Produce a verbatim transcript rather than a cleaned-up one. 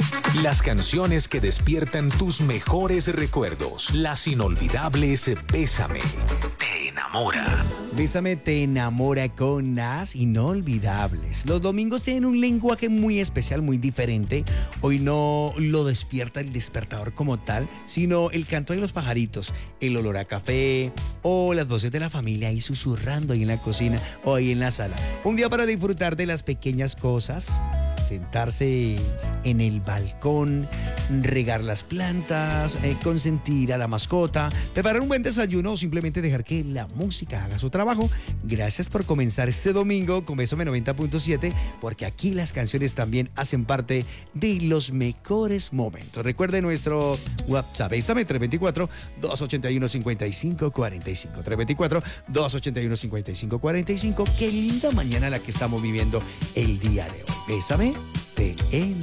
Las canciones que despiertan tus mejores recuerdos. Las inolvidables Bésame. Te enamora. Bésame te enamora con las inolvidables. Los domingos tienen un lenguaje muy especial, muy diferente. Hoy no lo despierta el despertador como tal, sino el canto de los pajaritos, el olor a café o las voces de la familia ahí susurrando ahí en la cocina o ahí en la sala. Un día para disfrutar de las pequeñas cosas, sentarse en el balcón, regar las plantas, eh, consentir a la mascota, preparar un buen desayuno o simplemente dejar que la música haga su trabajo. Gracias por comenzar este domingo con Bésame noventa punto siete, porque aquí las canciones también hacen parte de los mejores momentos. Recuerde nuestro WhatsApp, Bésame tres dos cuatro, dos ocho uno, cinco cinco cuatro cinco, tres dos cuatro, dos ocho uno, cinco cinco cuatro cinco. Qué linda mañana la que estamos viviendo el día de hoy. Bésame, te enamora.